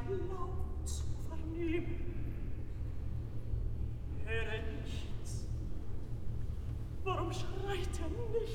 Laut zu vernehmen. Höre nichts. Warum schreit er nicht?